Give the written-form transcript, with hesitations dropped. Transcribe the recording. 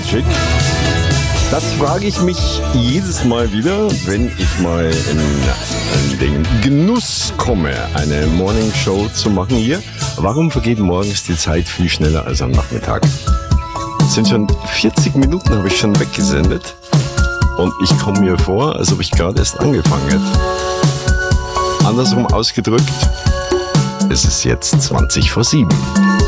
Magic? Das frage ich mich jedes Mal wieder, wenn ich mal in den Genuss komme, eine Morning Show zu machen hier. Warum vergeht morgens die Zeit viel schneller als am Nachmittag? Es sind schon 40 Minuten, habe ich schon weggesendet. Und ich komme mir vor, als ob ich gerade erst angefangen hätte. Andersrum ausgedrückt, es ist jetzt 7:20.